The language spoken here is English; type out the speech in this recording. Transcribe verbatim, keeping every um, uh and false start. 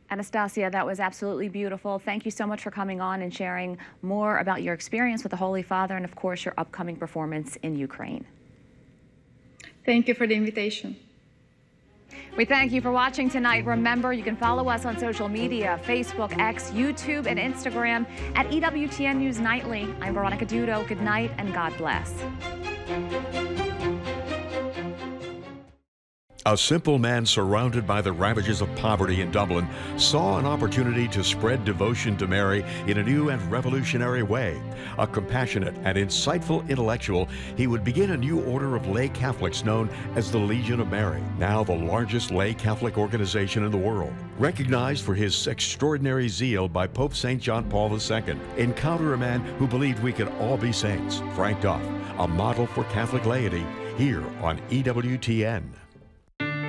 Anastasia, that was absolutely beautiful. Thank you so much for coming on and sharing more about your experience with the Holy Father and, of course, your upcoming performance in Ukraine. Thank you for the invitation. We thank you for watching tonight. Remember, you can follow us on social media, Facebook, X, YouTube, and Instagram at E W T N News Nightly. I'm Veronica Dudo. Good night and God bless. A simple man surrounded by the ravages of poverty in Dublin saw an opportunity to spread devotion to Mary in a new and revolutionary way. A compassionate and insightful intellectual, he would begin a new order of lay Catholics known as the Legion of Mary, now the largest lay Catholic organization in the world. Recognized for his extraordinary zeal by Pope Saint John Paul the Second, encounter a man who believed we could all be saints, Frank Duff, a model for Catholic laity, here on E W T N.